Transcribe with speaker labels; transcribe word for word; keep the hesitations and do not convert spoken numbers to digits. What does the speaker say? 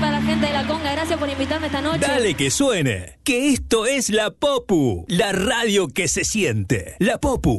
Speaker 1: para la gente de La Conga. Gracias por invitarme esta noche.
Speaker 2: Dale que suene, que esto es La Popu, la radio que se siente. La Popu.